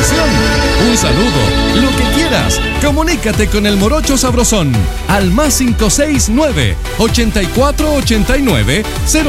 atención, un saludo, lo que quieras. Comunícate con el Morocho Sabrosón al +569 8489